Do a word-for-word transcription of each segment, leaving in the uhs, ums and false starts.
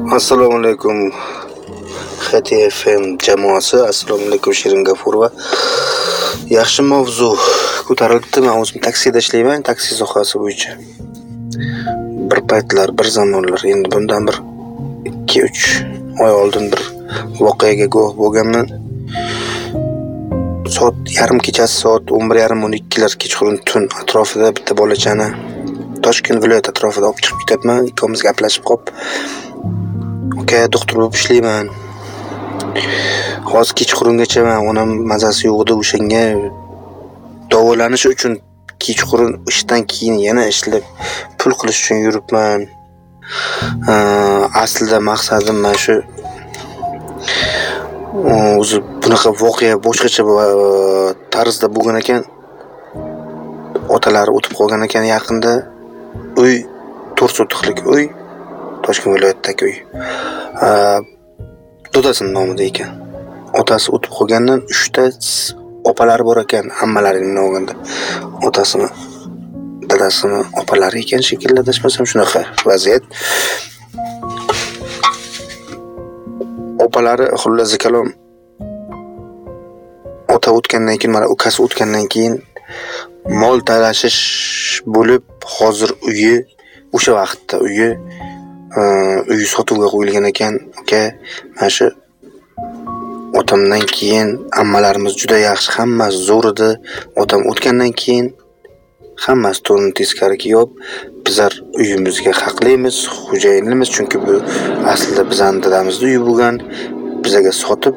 Assalomu alaykum X T F M jamoasi, assalomu alaykum Shirin G'afurova. Yaxshi mavzu ko'tarilibdi. Men o'zim taksida ishlayman, taksi sohasi bo'yicha. Bir paytlar, bir zamonlar, endi bundan bir ikki uch oy oldin bir voqeaga guvoh bo'lganman. Soat yarim kechasi soat o'n bir yarim o'n ikkilar kechqurun tun atrofida bitta bolachani Toshkent viloyati atrofida olib chiqib ketyapman. Ikkovimiz gaplashib qolib, "Aka, doktor bo'lib ishlayman. Hozir kechqurungacha men onam mazasi yo'q edi, o'shanga davolanish uchun kechqurun ishdan keyin yana ishlab pul qilish uchun yuribman. Aslida maqsadim mana shu o'zi bunaqa voqea boshqacha tarzda bo'lgan ekan. Otalari o'tib qolgan ekan yaqinda. Uy to'rt sotixlik uy, Toshkent viloyatidagi uy. Dodasining nomida ekan. Otasi o'tib qolgandan uchta opalari bor ekan, hammalarining nomida. Otasini, dadasini opalari ekan shekilli, adashmasam shunaqa vaziyat. Opalari xullas kalom ota o'tgandan keyin, mana ukasi o'tgandan keyin mol talashish bo'lib, hozir uyi o'sha vaqtda uyi uyi sotuvga qo'yilgan ekan. Aka, mana shu otamdan keyin ammalarimiz juda yaxshi, hammasi zo'r edi. Otam o'tgandan keyin hammasi to'g'ri teskariga yo'q. Bizlar uyimizga haqlimiz, xo'jayinimiz, chunki bu aslida bizning dadamizning uyi bo'lgan. Bizga sotib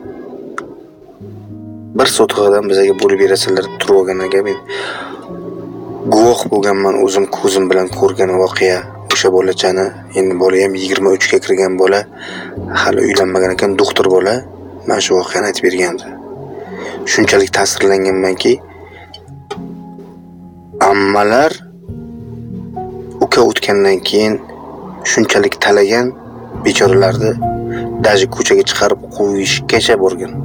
bir sotiqadan bizga bo'lib berasalar turib olganiga men guvoh bo'lganman, o'zim ko'zim bilan ko'rgan voqea. O'sha bolachani, endi bola ham yigirma uch ga kirgan bola, hali uylanmagan ekan, doktor bola mana shu voqeani aytib bergandi. Shunchalik ta'sirlanganmanki, ammalar uka o'tgandan keyin shunchalik talagan bechoralarni daji ko'chaga chiqarib qo'yishgacha borgan.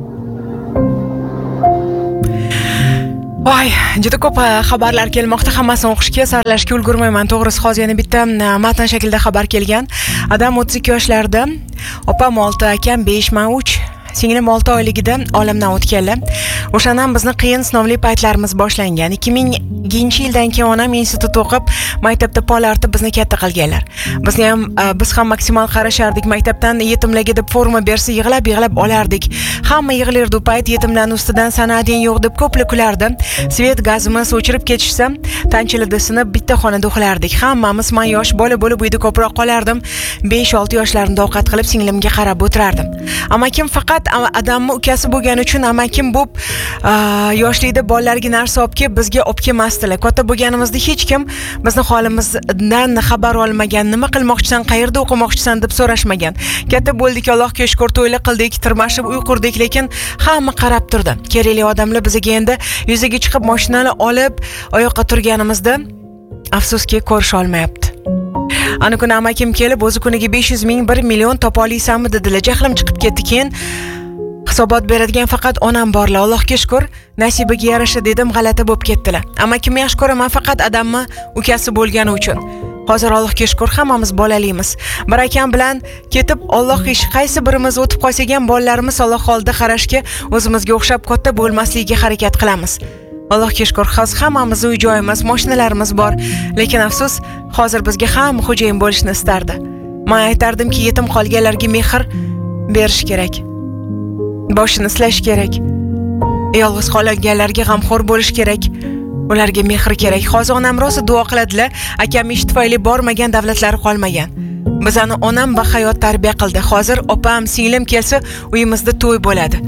Voy, juda ko'p xabarlar kelmoqda. Hammasini o'qishga, saralashga ulgurmayman. To'g'risi, hozir yana bitta matn shaklida xabar kelgan. Adam o'ttiz ikki yoshlarda, opam olti, akam besh, men uch. Singlim olti oyligida olamdan o'tganlar. O'shandan bizni qiyin sinovli paytlarimiz boshlangan. ikki minginchi yildan keyin onam institut o'qib, maktabda polartib bizni katta qilganlar. Bizni ham biz ham maksimal qarashardik. Maktabdan yetimlarga deb forma bersa yig'lab-yig'lab olardik. Hamma yig'lardi u payt, yetimlarning ustidan sanadin yo'q deb ko'plar kulardi. Svet gazimiz o'chirib ketishsa, tanchilida sinib bitta xonada uxlardik. Hammamiz men yosh bola bo'lib uyda ko'proq qolardim. besh olti yoshlarimda ovqat qilib singlimga qarab o'tirardim. Amakim faqat adamni ukasi bo'lgani uchun amakim bo'p yoshlikda bolalarga narsa olib kelib bizga olib kelmasdilar. Katta bo'lganimizda hech kim bizni holimizdan xabar olmagan, nima qilmoqchisan, qayerda o'qimoqchisan deb so'rashmagan. Katta bo'ldik, Allohga shukr, to'ylar qildik, tirmashib uy qurdik, lekin hamma qarab turdi. Kerakli odamlar bizga endi yuzaga chiqib mashinani olib oyoqqa turganimizda afsuski ko'risha olmayapti. Ana kuni amakim kelib o'zi kuniga besh yuz ming, bir million topa olaysanmi dedilar. Jahlim chiqib ketdi. Keyin hisobot beradigan faqat onam borlar. Allohga shukr, nasibiga yarasha dedim, g'alati bo'lib ketdilar. Amakim yaxshi ko'raman faqat adamni ukasi bo'lgani uchun. Hozir Allohga shukr, hammamiz bolalimiz. Bir akam bilan ketib, Alloh ish qaysi birimiz o'tib qolsak ham bolalarimiz Alloh oldida qarashga, o'zimizga o'xshab katta bo'lmasligiga harakat qilamiz. Allohga shukr, hozir hammamiz uy joyimiz, mashinalarimiz bor, lekin afsus, hozir bizga hamma xo'jayin bo'lishni istardi. Men aytardimki, yetim qolganlarga mehr berish kerak. Boshini silash kerak. Yolg'iz qolganlarga g'amxo'r bo'lish kerak. Ularga mehr kerak. Hozir onam rosa duo qiladilar. Akam ish tufayli bormagan, davlatlari qolmagan. Bizani onam va hayot tarbiya qildi. Hozir opam, singlim kelsa, uyimizda to'y bo'ladi.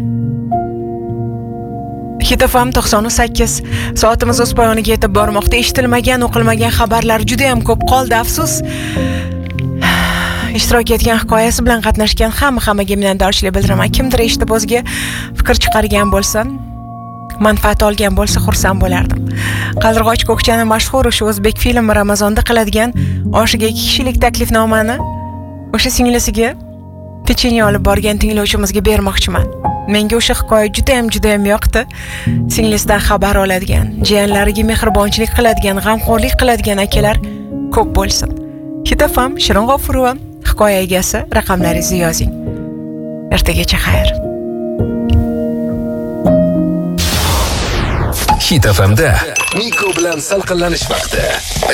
Hitafam to'qson sakkiz soatimiz o'z poyoniga yetib bormoqda. Eshitilmagan, o'qilmagan xabarlar juda ham ko'p qoldi, afsus. Ishtirok etgan, hikoyasi bilan qatnashgan hamma hammaga minnatdorchilik bildiraman. Kimdir eshitib o'ziga fikr chiqargan bo'lsa, manfaat olgan bo'lsa, xursand bo'lardim. Qaldirg'och Ko'kchani mashhur o'sha o'zbek filmi Ramazonda qiladigan oshiga ikki kishilik taklifnomani o'sha singlisiga pechenye olib borgan tinglovchimizga bermoqchiman. Menga o'sha hikoya juda ham juda ham yoqdi. Singlisidan xabar oladigan, jiyanlariga mehribonchilik qiladigan, g'amxo'rlik qiladigan akalar ko'p bo'lsin. Hitafam Shirin G'ofurova hikoya egasi, raqamlaringizni yozing. Ertagacha xayr. Hit F M'da Miko bilan salqinlanish vaqti.